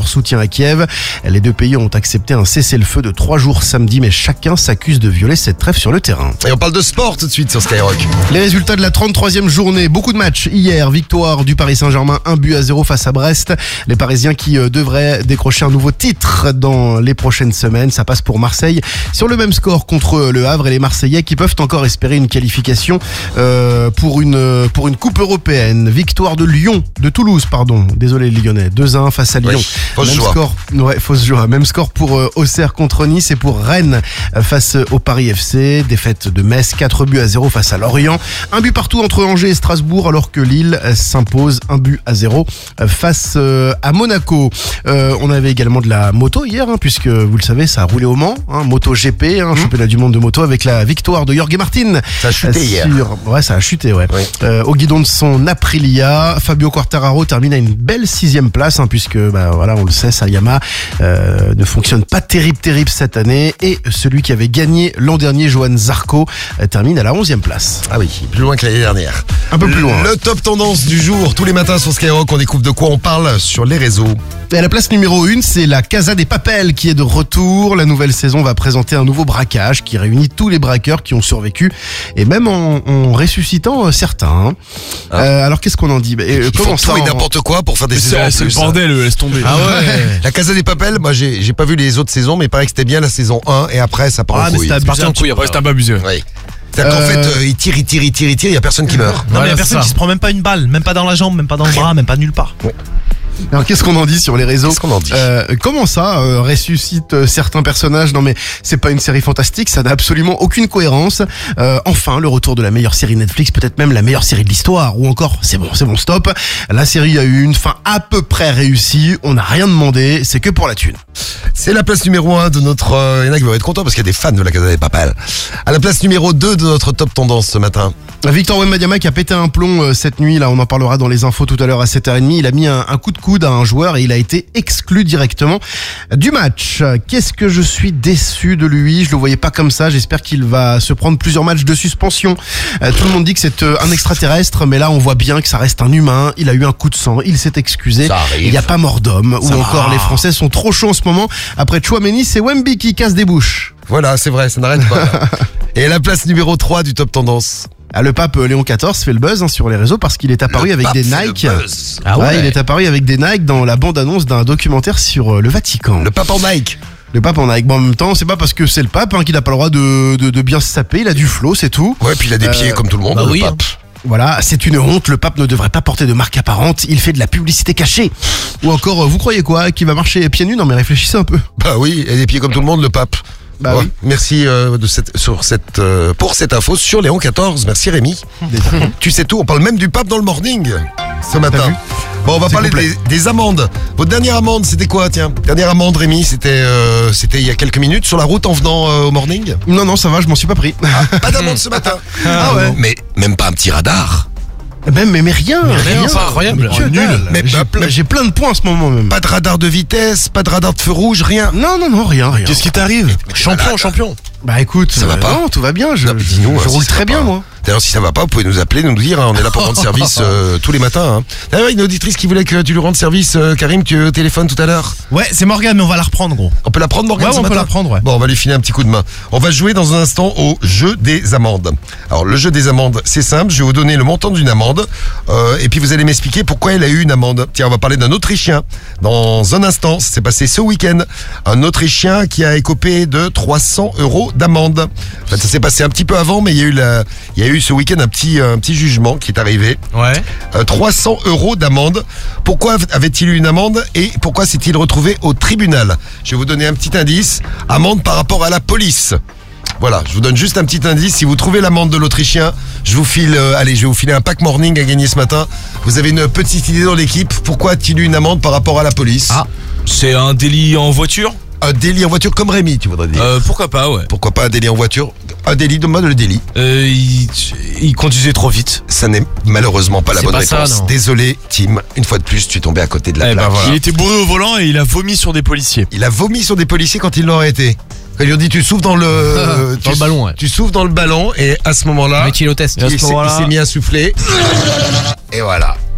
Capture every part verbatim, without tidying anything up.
leur soutien à Kiev. Les deux pays ont accepté un cessez-le-feu de trois jours samedi, mais chacun s'accuse de violer cette trêve sur le terrain. Et on parle de sport tout de suite sur Skyrock. Les résultats de la trente-troisième journée, beaucoup de matchs. Hier, victoire du Paris Saint-Germain, un but à zéro face à Brest. Les Parisiens qui euh, devraient décrocher un nouveau titre dans les prochaines semaines. Ça passe pour Marseille sur le même score contre le Havre, et les Marseillais qui peuvent encore espérer une qualification euh, pour une pour une coupe européenne. Victoire de Lyon, de Toulouse, pardon. Désolé les Lyonnais. deux à un face à Lyon. Oui, fausse même joie. score, ouais, fausse joie. Même score pour euh, Auxerre contre Nice et pour Rennes euh, face au Paris F C. Défaite de Metz, quatre buts à zéro face à Lorient. Un but partout entre Angers et Strasbourg, alors que Lille euh, s'impose un but à zéro euh, face euh, à Monaco. Euh, on avait également de la moto hier, hein, puisque vous le savez, ça a roulé au Mans, hein, Moto G P, hein, mmh. championnat du monde de moto, avec la victoire de Jorge Martin. Ça a chuté euh, hier. Sur... Ouais, ça a chuté, ouais. Oui. Euh, au guidon de son Aprilia, Fabio Quartararo termine à une belle sixième place, hein, puisque, bah, voilà, on le sait, Sayama euh, ne fonctionne pas terrible, terrible cette année. Et celui qui avait gagné l'an dernier, Johan Zarco, euh, termine à la onzième place. Ah oui, plus loin que l'année dernière. Un peu plus loin. Le top tendance du jour, tous les matins sur Skyrock, on découvre de quoi on parle sur les réseaux. Et à la place numéro une, c'est la Casa des Papel qui est de retour. La nouvelle saison va présenter un nouveau braquage qui réunit tous les braqueurs qui ont survécu, et même en, en ressuscitant certains. Hein. Ah. Euh, alors qu'est-ce qu'on en dit? euh, Ils comment font ça tout et en... n'importe quoi pour faire des saisons en C'est plus. le bordel, laisse tomber. Ah ouais. La Casa des Papel, moi j'ai, j'ai pas vu les autres saisons, mais il paraît que c'était bien la saison un et après ça part Ah, en mais couille. c'était parti en couille, après c'était un peu abusé. Oui. C'est-à-dire qu'en Euh... fait, euh, il tire, il tire, il tire, il tire, il y a personne qui meurt. Non, Voilà, mais il y a c'est personne ça. qui se prend même pas une balle, même pas dans la jambe, même pas dans le bras, même pas nulle part. Ouais. Alors qu'est-ce qu'on en dit sur les réseaux? Qu'est-ce qu'on en dit euh, Comment ça euh, ressuscite euh, certains personnages? Non mais c'est pas une série fantastique, ça n'a absolument aucune cohérence. Euh, enfin, le retour de la meilleure série Netflix, peut-être même la meilleure série de l'histoire, ou encore c'est bon, c'est bon, stop. La série a eu une fin à peu près réussie, on n'a rien demandé, c'est que pour la thune. C'est la place numéro un de notre... Euh, il y en a qui vont être contents parce qu'il y a des fans de la Casa des Papel. À la place numéro deux de notre top tendance ce matin. Victor Wembanyama qui a pété un plomb euh, cette nuit, là on en parlera dans les infos tout à l'heure à sept heures trente. Il a mis un, un coup de coude à un joueur et il a été exclu directement du match. Qu'est-ce que je suis déçu de lui, je le voyais pas comme ça, j'espère qu'il va se prendre plusieurs matchs de suspension. Euh, tout le monde dit que c'est euh, un extraterrestre, mais là on voit bien que ça reste un humain, il a eu un coup de sang, il s'est excusé, il n'y a pas mort d'homme, ou encore les Français sont trop chauds en ce moment, après Chouameni c'est Wemby qui casse des bouches. Voilà, c'est vrai, ça n'arrête pas. Et à la place numéro trois du top tendance. Ah, le pape Léon quatorze fait le buzz hein, sur les réseaux parce qu'il est apparu Le avec pape des fait le Nike. buzz. Ah ouais, ouais. il est apparu avec des Nike dans la bande-annonce d'un documentaire sur euh, le Vatican. Le pape en Nike. Le pape en Nike. Bon, en même temps, c'est pas parce que c'est le pape hein, qu'il n'a pas le droit de, de, de bien se saper, il a du flow, c'est tout. Ouais, puis il a des Euh, pieds comme tout le monde, bah le oui, pape. Voilà, c'est une honte, le pape ne devrait pas porter de marque apparente, il fait de la publicité cachée. Ou encore, euh, vous croyez quoi, qu'il va marcher pieds nus? Non mais réfléchissez un peu. Bah oui, il a des pieds comme tout le monde, le pape. Bah Ouais. oui. Merci euh, de cette, sur cette, euh, pour cette info sur Léon quatorze. Merci Rémi. Tu sais tout, on parle même du pape dans le morning ce matin. vu Bon, on va C'est parler complet. des, des amendes. Votre dernière amende, c'était quoi, tiens? Dernière amende, Rémi, c'était euh, c'était il y a quelques minutes sur la route en venant euh, au morning. Non, non, ça va, je m'en suis pas pris. Pas d'amende ce matin. Ah ouais. Mais même pas un petit radar. Même, mais, mais rien, rien. c'est incroyable. Mais que Oh, nul. dalle. Mais J'ai bah, plein, mais- j'ai plein de points en ce moment même. Pas de radar de vitesse, pas de radar de feu rouge, rien. Non, non, non, rien, rien. Qu'est-ce qui t'arrive? Champion, champion. Bah écoute, Ça va euh, pas non, tout va bien, je, Non, mais je- dis-nous, je hein, si roule ça très va bien pas. moi. D'ailleurs, si ça va pas, vous pouvez nous appeler, nous dire, hein, on est là pour rendre service euh, tous les matins. Hein. D'ailleurs, une auditrice qui voulait que tu lui rendes service, euh, Karim, tu es au téléphone tout à l'heure. Ouais, c'est Morgane, mais on va la reprendre, gros. On peut la prendre, Morgane, Ouais, ce on peut matin la prendre, ouais. Bon, on va lui filer un petit coup de main. On va jouer dans un instant au jeu des amendes. Alors, le jeu des amendes, c'est simple. Je vais vous donner le montant d'une amende. Euh, et puis, vous allez m'expliquer pourquoi elle a eu une amende. Tiens, on va parler d'un Autrichien. Dans un instant, ça s'est passé ce week-end. Un Autrichien qui a écopé de trois cents euros d'amende. En fait, ça s'est passé un petit peu avant, mais il y a eu, la, il y a eu ce week-end un petit, un petit jugement qui est arrivé. Ouais. Euh, trois cents euros d'amende. Pourquoi avait-il eu une amende et pourquoi s'est-il retrouvé au tribunal? Je vais vous donner un petit indice. Amende par rapport à la police. Voilà, je vous donne juste un petit indice. Si vous trouvez l'amende de l'Autrichien, je vous file, euh, allez, je vais vous filer un pack morning à gagner ce matin. Vous avez une petite idée dans l'équipe. Pourquoi a-t-il eu une amende par rapport à la police? Ah. C'est un délit en voiture? Un délit en voiture comme Rémi, tu voudrais dire. Euh, pourquoi pas, ouais. Pourquoi pas un délit en voiture? Un délit, donne-moi le délit. Euh, il, il conduisait trop vite. Ça n'est malheureusement pas la C'est bonne pas ça, réponse. non. Désolé, Tim. Une fois de plus, tu es tombé à côté de la Eh plaque. ben voilà. Il était bourré au volant et il a vomi sur des policiers. Il a vomi sur des policiers quand il l'ont arrêté. Quand ils lui ont dit tu souffles dans le Dans le ballon, ouais. Tu souffles dans le ballon et à ce moment-là, Un kilo test. il s'est il s'est mis à souffler. Et voilà.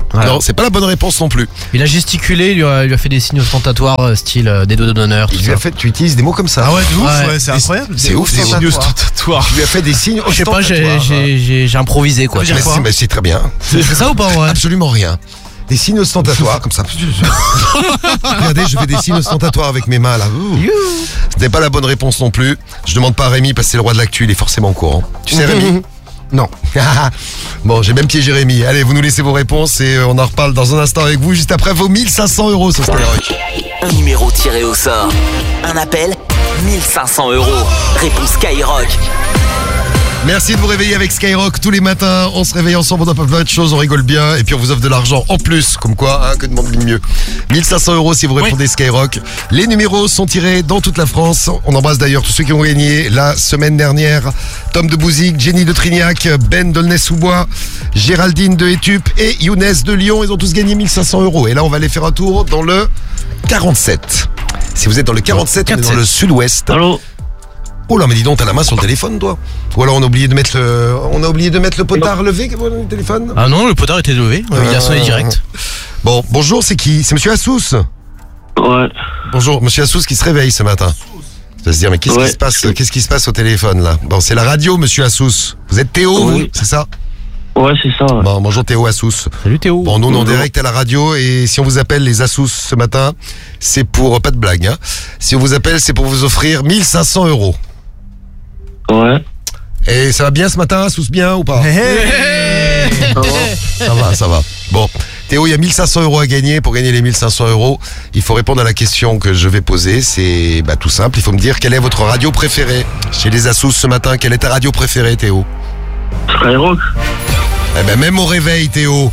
Voilà. Non, c'est pas la bonne réponse non plus. Il a gesticulé, il lui a, il lui a fait des signes ostentatoires, euh, style euh, des doigts d'honneur. tout Il lui ça. a fait, tu utilises des mots comme ça. Ah ouais, de ouf, Ouais. ouais, c'est incroyable. C'est ouf, c'est ostentatoire. ostentatoire. Tu lui as fait des signes Je sais pas, j'ai, ostentatoires. j'ai, j'ai, j'ai improvisé quoi. Mais c'est, mais c'est très bien. C'est ça ou pas ouais? Absolument rien. Des signes ostentatoires, comme ça. Regardez, je fais des signes ostentatoires avec mes mains là. Ouh. Ce n'est pas la bonne réponse non plus. Je demande pas à Rémi parce que c'est le roi de l'actu, il est forcément au courant. Tu sais Rémi? Non. Bon, j'ai même piégé Rémi. Allez, vous nous laissez vos réponses et euh, on en reparle dans un instant avec vous juste après vos mille cinq cents euros sur Skyrock. Un numéro tiré au sort. Un appel, mille cinq cents euros. Réponse Skyrock. Merci de vous réveiller avec Skyrock tous les matins. On se réveille ensemble, on n'a pas plein de choses, on rigole bien et puis on vous offre de l'argent en plus. Comme quoi, hein, que demande mieux. mille cinq cents euros si vous répondez Skyrock. Les numéros sont tirés dans toute la France. On embrasse d'ailleurs tous ceux qui ont gagné la semaine dernière. Tom de Bouzic, Jenny de Trignac, Ben d'Aulnay-sous-Bois, Géraldine de Étup et Younes de Lyon. Ils ont tous gagné mille cinq cents euros. Et là, on va aller faire un tour dans le quarante-sept. Si vous êtes dans le quarante-sept, on est dans le sud-ouest. Allô? Oh là, mais dis donc, t'as la main sur le téléphone, toi. Ou alors on a oublié de mettre le, on a oublié de mettre le potard levé, le téléphone. Ah non, le potard était levé, il a sonné direct. Bon, bonjour, c'est qui? C'est Monsieur Assous. Ouais. Bonjour, Monsieur Assous qui se réveille ce matin. Tu vas se dire, mais qu'est-ce Ouais. qui se passe, qu'est-ce qui se passe au téléphone là? Bon, c'est la radio, Monsieur Assous. Vous êtes Théo, vous, Oui. c'est ça? Ouais, c'est ça. Ouais. Bon, bonjour Théo Assous. Salut Théo. Bon, nous on est en Bonjour. direct à la radio et si on vous appelle les Assous ce matin, c'est pour, pas de blague, hein. Si on vous appelle, c'est pour vous offrir mille cinq cents euros. Ouais. Et ça va bien ce matin, Assous, bien ou pas? Ça va. Ça va, ça va. Bon, Théo, il y a mille cinq cents euros à gagner. Pour gagner les mille cinq cents euros, il faut répondre à la question que je vais poser. C'est bah, tout simple, il faut me dire quelle est votre radio préférée. Chez les Assous ce matin, quelle est ta radio préférée, Théo? Skyrock. Eh ben, même au réveil, Théo.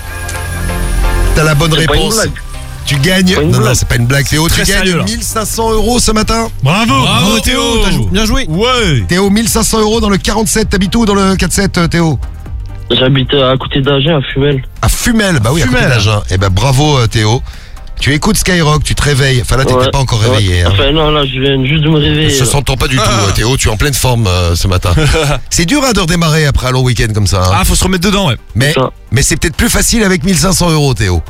T'as la bonne C'est pas une réponse. blague. Tu gagnes. pas une Non, non, blague. c'est pas une blague, Théo. Très tu sérieux, gagnes là. mille cinq cents euros ce matin. Bravo, Bravo, Théo, t'as jou- bien joué. Ouais. Théo, mille cinq cents euros dans le quarante-sept. T'habites où dans le quarante-sept, Théo? J'habite à côté d'Agen, à Fumel. À Fumel. Bah oui, à côté Fumel. d'Agen. Eh ben, bravo, euh, Théo. Tu écoutes Skyrock, tu te réveilles. Enfin là, t'étais Ouais. pas encore Ouais. réveillé. hein. Enfin, non, là, je viens juste de me réveiller. Ça là. s'entend pas du tout, euh, Théo. Tu es en pleine forme euh, ce matin. C'est dur hein, de redémarrer après un long week-end comme ça. hein. Ah, faut se remettre dedans, ouais. mais ça. mais c'est peut-être plus facile avec mille cinq cents euros, Théo.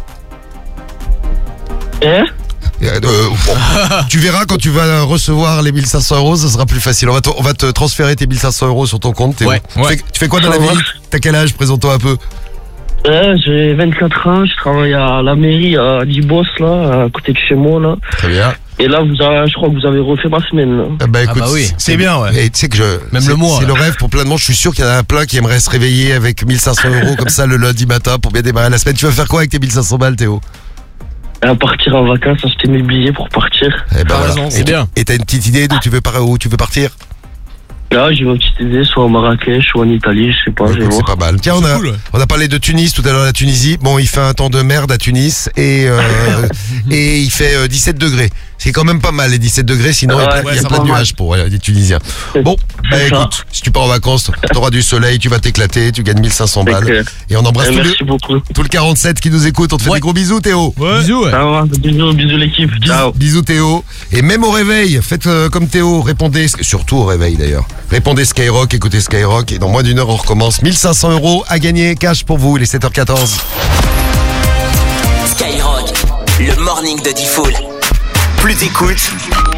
Hein? Euh, euh, bon, tu verras quand tu vas recevoir les mille cinq cents euros, ça sera plus facile. On va te, on va te transférer tes mille cinq cents euros sur ton compte, Théo. Ouais, tu, ouais. Fais, tu fais quoi dans la Ça vie? marche. T'as quel âge? Présente-toi un peu. Ouais, j'ai vingt-quatre ans, je travaille à la mairie à Dibos, là, à côté de chez moi, là. Très bien. Et là, vous avez, je crois que vous avez refait ma semaine, là. Eh ben, écoute, bah oui, c'est bien, ouais. Et tu sais que je, Même c'est- le mois, C'est là. le rêve pour plein de monde. Je suis sûr qu'il y en a plein qui aimeraient se réveiller avec mille cinq cents euros comme ça le lundi matin pour bien démarrer la semaine. Tu vas faire quoi avec tes mille cinq cents balles, Théo? À partir en vacances, acheter mes billets pour partir. Eh ben T'as voilà. raison, Et c'est tu- bien. Et t'as une petite idée d'où tu veux, par- où tu veux partir? Là, j'ai une petite idée, soit au Marrakech, soit en Italie, je sais pas, je vais Écoute, c'est voir. pas mal. Tiens, on a, cool, ouais. on a parlé de Tunis tout à l'heure, la Tunisie. Bon, il fait un temps de merde à Tunis et, euh, et il fait euh, dix-sept degrés. C'est quand même pas mal les dix-sept degrés, sinon il y a Ouais, plein- il y a c'est plein de pas mal. nuages pour euh, les Tunisiens. Bon, bah C'est ça. écoute, si tu pars en vacances, t'auras du soleil, tu vas t'éclater, tu gagnes mille cinq cents balles. clair. Et on embrasse Eh, tout, merci le, beaucoup. tout le quarante-sept qui nous écoute. On te fait Ouais. des gros bisous, Théo. Bisous, ouais. Ça va, bisous, bisous l'équipe, ciao. Bisous Théo. Et même au réveil, faites euh, comme Théo, répondez, surtout au réveil d'ailleurs. Répondez Skyrock, écoutez Skyrock. Et dans moins d'une heure, on recommence. mille cinq cents euros à gagner, cash pour vous, il est sept heures quatorze. Skyrock, le morning de Diffoul. Plus t'écoutes,